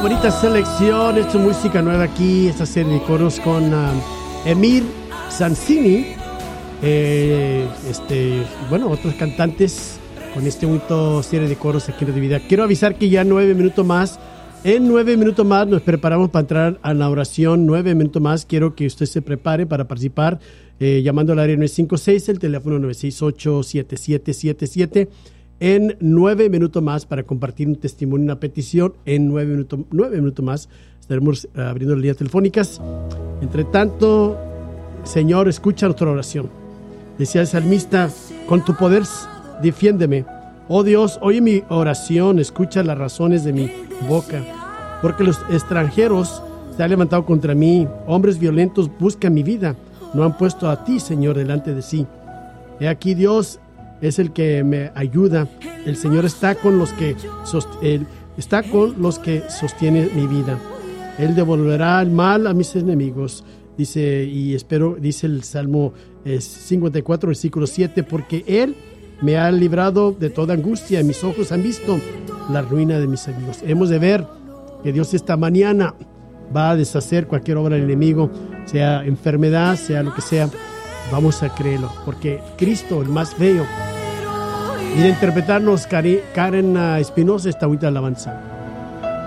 bonita selección, es música nueva aquí, esta serie de coros con Emir Zanzini, bueno, otros cantantes con este bonito serie de coros aquí en Radio Vida. Quiero avisar que ya 9 minutos más, en 9 minutos más nos preparamos para entrar a la oración. 9 minutos más, quiero que usted se prepare para participar llamando al área 956, el teléfono 968-7777. En 9 minutos más para compartir un testimonio, una petición. En 9 minutos más estaremos abriendo líneas telefónicas. Entre tanto, Señor, escucha nuestra oración. Decía el salmista, con tu poder defiéndeme. Oh Dios, oye mi oración, escucha las razones de mi boca. Porque los extranjeros se han levantado contra mí. Hombres violentos buscan mi vida. No han puesto a ti, Señor, delante de sí. He aquí, Dios es el que me ayuda. El Señor está con los que sostienen mi vida. Él devolverá el mal a mis enemigos. Dice el Salmo 54, versículo 7, porque Él me ha librado de toda angustia. Mis ojos han visto la ruina de mis enemigos. Hemos de ver que Dios esta mañana va a deshacer cualquier obra del enemigo, sea enfermedad, sea lo que sea. Vamos a creerlo, porque Cristo, el más bello, y de interpretarnos Karen Espinosa esta bonita alabanza.